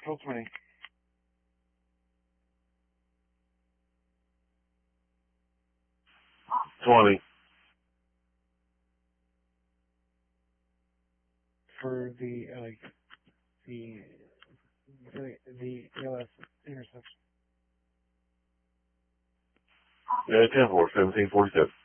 Roll 20. For the ELS interception. 10-4, 1747.